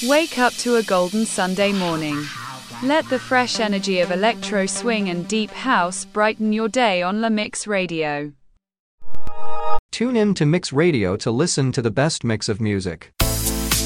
Wake up to a golden Sunday morning. Let the fresh energy of electro swing and deep house brighten your day on La Mix Radio. Tune in to Mix Radio to listen to the best mix of music.